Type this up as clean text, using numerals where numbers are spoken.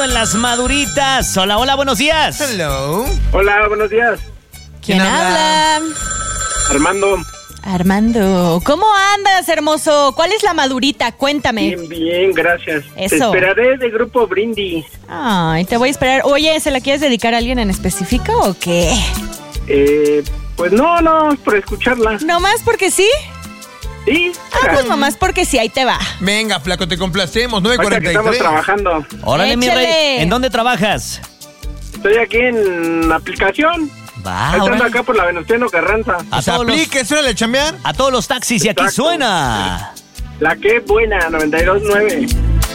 En las maduritas. Hola, hola, buenos días. Hello. Hola, buenos días. ¿Quién habla? Armando, ¿Cómo andas, hermoso? ¿Cuál es la madurita? Cuéntame. bien, gracias. Eso. Te esperaré de Grupo Brindis. Ay, te voy a esperar. Oye, ¿se la quieres dedicar a alguien en específico o qué? Pues no, por escucharla. ¿Nomás porque sí? Sí. Pues nomás porque sí, ahí te va. Venga, flaco, te complacemos. Ahorita que estamos 9:43. trabajando. Órale, mi Échale. rey. ¿En dónde trabajas? Estoy aquí en la aplicación. Va, Estando órale. acá por la Venustiano Carranza. A Se todos los- aplique, suele chambear. A todos los taxis y aquí Exacto. suena. La que buena, 92.9.